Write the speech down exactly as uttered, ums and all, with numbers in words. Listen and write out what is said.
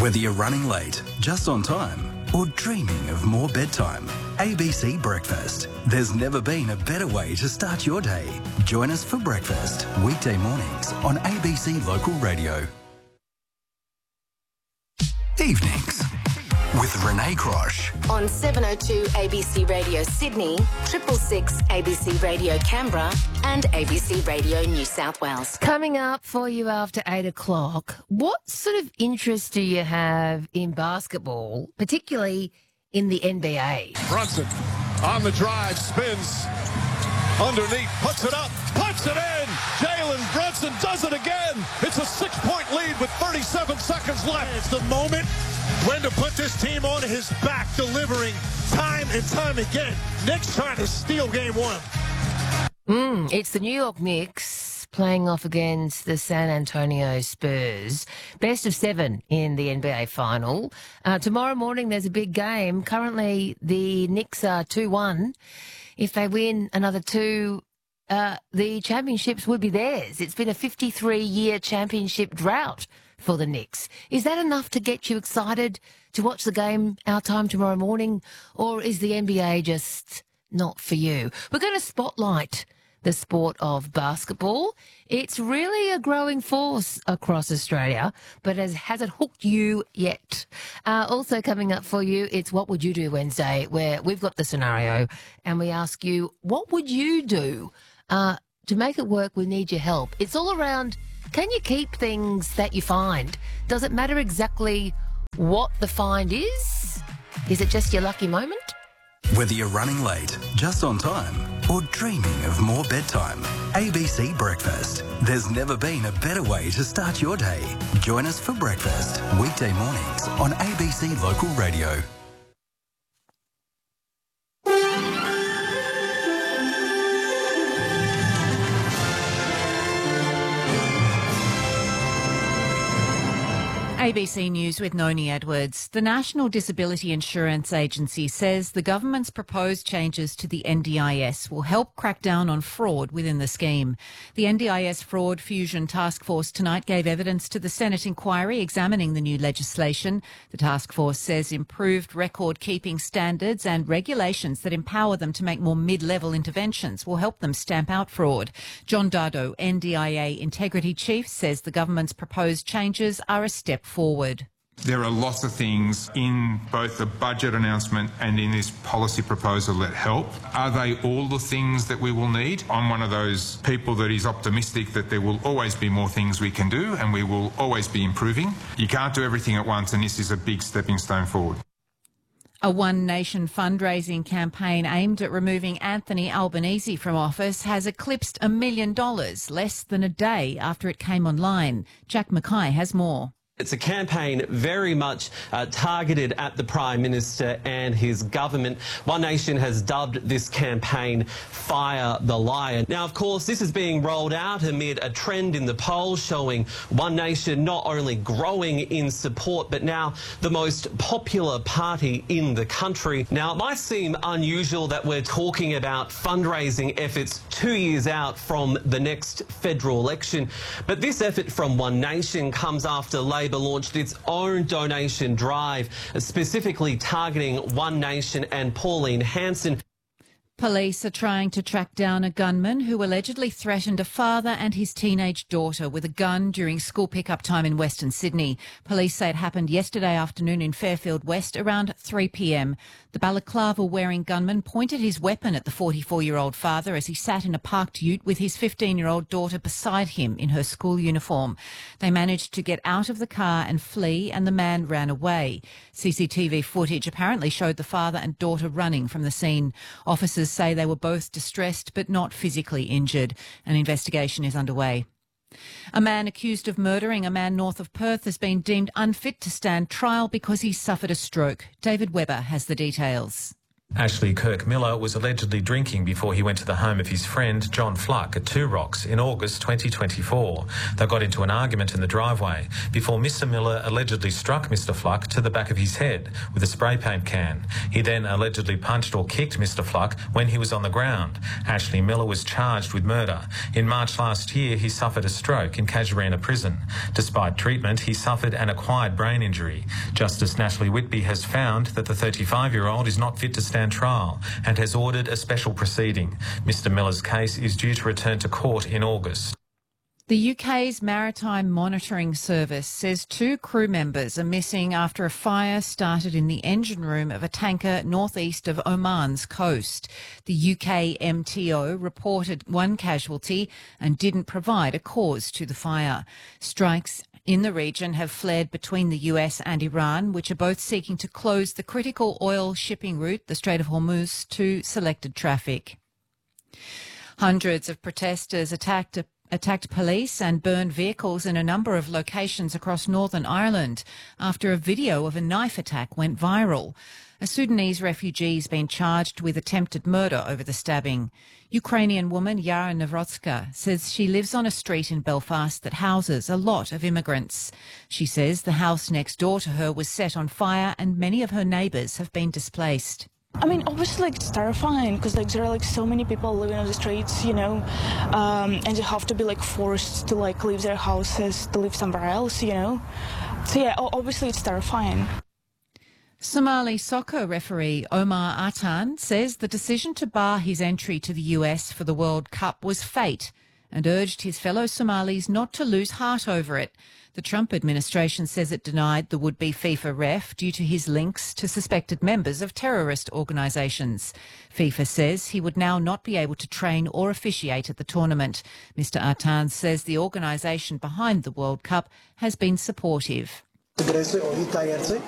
Whether you're running late, just on time, or dreaming of more bedtime, A B C Breakfast. There's never been a better way to start your day. Join us for breakfast, weekday mornings on A B C Local Radio. Evenings with Renee Crosh. On seven oh two A B C Radio Sydney, triple six A B C Radio Canberra and A B C Radio New South Wales. Coming up for you after eight o'clock, what sort of interest do you have in basketball, particularly in the N B A? Brunson on the drive, spins underneath, puts it up, puts it in. Jalen Brunson does it again. It's a six-point lead with thirty-seven seconds left. It's the moment when to put this team on his back, delivering time and time again. Knicks trying to steal game one. Mm, it's the New York Knicks playing off against the San Antonio Spurs. Best of seven in the N B A final. Uh, tomorrow morning there's a big game. Currently the Knicks are two one. If they win another two, uh, the championships would be theirs. It's been a fifty-three-year championship drought for the Knicks. Is that enough to get you excited to watch the game our time tomorrow morning, or is the N B A just not for you? We're going to spotlight the sport of basketball. It's really a growing force across Australia, but has, has it hooked you yet? Uh, also coming up for you, it's What Would You Do Wednesday, where we've got the scenario and we ask you, what would you do? Uh, to make it work, we need your help. It's all around, can you keep things that you find? Does it matter exactly what the find is? Is it just your lucky moment? Whether you're running late, just on time, or dreaming of more bedtime, A B C Breakfast. There's never been a better way to start your day. Join us for breakfast, weekday mornings on A B C Local Radio. A B C News with Noni Edwards. The National Disability Insurance Agency says the government's proposed changes to the N D I S will help crack down on fraud within the scheme. The N D I S Fraud Fusion Task Force tonight gave evidence to the Senate inquiry examining the new legislation. The task force says improved record-keeping standards and regulations that empower them to make more mid-level interventions will help them stamp out fraud. John Dardo, N D I A Integrity Chief, says the government's proposed changes are a step forward. forward. There are lots of things in both the budget announcement and in this policy proposal that help. Are they all the things that we will need? I'm one of those people that is optimistic that there will always be more things we can do and we will always be improving. You can't do everything at once, and this is a big stepping stone forward. A One Nation fundraising campaign aimed at removing Anthony Albanese from office has eclipsed a million dollars less than a day after it came online. Jack Mackay has more. It's a campaign very much uh, targeted at the Prime Minister and his government. One Nation has dubbed this campaign Fire the Lion. Now, of course, this is being rolled out amid a trend in the polls showing One Nation not only growing in support, but now the most popular party in the country. Now, it might seem unusual that we're talking about fundraising efforts two years out from the next federal election, but this effort from One Nation comes after Labor launched its own donation drive, specifically targeting One Nation and Pauline Hanson. Police are trying to track down a gunman who allegedly threatened a father and his teenage daughter with a gun during school pickup time in Western Sydney. Police say it happened yesterday afternoon in Fairfield West around three p m. The balaclava-wearing gunman pointed his weapon at the forty-four-year-old father as he sat in a parked ute with his fifteen-year-old daughter beside him in her school uniform. They managed to get out of the car and flee, and the man ran away. C C T V footage apparently showed the father and daughter running from the scene. Officers say they were both distressed but not physically injured. An investigation is underway. A man accused of murdering a man north of Perth has been deemed unfit to stand trial because he suffered a stroke. David Webber has the details. Ashley Kirk Miller was allegedly drinking before he went to the home of his friend John Fluck at Two Rocks in August twenty twenty-four. They got into an argument in the driveway before Mister Miller allegedly struck Mister Fluck to the back of his head with a spray paint can. He then allegedly punched or kicked Mister Fluck when he was on the ground. Ashley Miller was charged with murder. In March last year, he suffered a stroke in Casuarina Prison. Despite treatment, he suffered an acquired brain injury. Justice Natalie Whitby has found that the thirty-five-year-old is not fit to stand trial and has ordered a special proceeding. Mister Miller's case is due to return to court in August. The U K's Maritime Monitoring Service says two crew members are missing after a fire started in the engine room of a tanker northeast of Oman's coast. The U K M T O reported one casualty and didn't provide a cause to the fire. Strikes in the region have flared between the U S and Iran, which are both seeking to close the critical oil shipping route, the Strait of Hormuz, to selected traffic. Hundreds of protesters attacked a attacked police and burned vehicles in a number of locations across Northern Ireland after a video of a knife attack went viral. A Sudanese refugee has been charged with attempted murder over the stabbing. Ukrainian woman Yara Navrotska says she lives on a street in Belfast that houses a lot of immigrants. She says the house next door to her was set on fire and many of her neighbours have been displaced. I mean, obviously, like, it's terrifying because, like, there are, like, so many people living on the streets, you know, um, and they have to be, like, forced to, like, leave their houses to live somewhere else, you know. So, yeah, obviously, it's terrifying. Somali soccer referee Omar Atan says the decision to bar his entry to the U S for the World Cup was fate and urged his fellow Somalis not to lose heart over it. The Trump administration says it denied the would-be FIFA ref due to his links to suspected members of terrorist organisations. FIFA says he would now not be able to train or officiate at the tournament. Mister Atan says the organisation behind the World Cup has been supportive.